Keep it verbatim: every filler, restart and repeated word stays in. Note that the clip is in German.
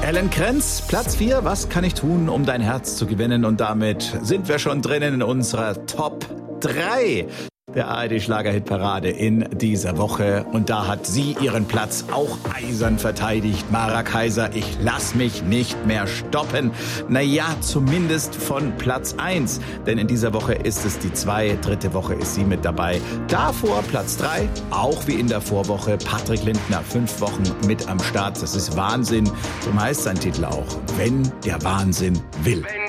Ellen Krenz, Platz vier. Was kann ich tun, um dein Herz zu gewinnen? Und damit sind wir schon drinnen in unserer Top drei der A R D-Schlagerhitparade in dieser Woche. Und da hat sie ihren Platz auch eisern verteidigt. Mara Kaiser, ich lass mich nicht mehr stoppen. Naja, zumindest von Platz eins. Denn in dieser Woche ist es die zwei, dritte Woche ist sie mit dabei. Davor Platz drei, auch wie in der Vorwoche, Patrick Lindner, fünf Wochen mit am Start. Das ist Wahnsinn. So heißt sein Titel auch, Wenn der Wahnsinn will.